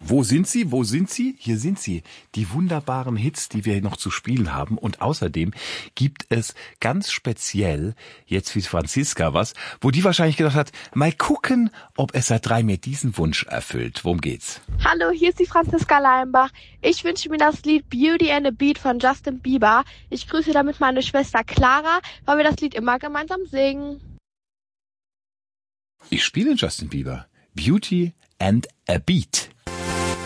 Wo sind sie? Wo sind sie? Hier sind sie. Die wunderbaren Hits, die wir noch zu spielen haben. Und außerdem gibt es ganz speziell jetzt für Franziska was, wo die wahrscheinlich gedacht hat, mal gucken, ob SR3 mir diesen Wunsch erfüllt. Worum geht's? Hallo, hier ist die Franziska Leimbach. Ich wünsche mir das Lied Beauty and a Beat von Justin Bieber. Ich grüße damit meine Schwester Clara, weil wir das Lied immer gemeinsam singen. Ich spiele Justin Bieber. Beauty and a Beat.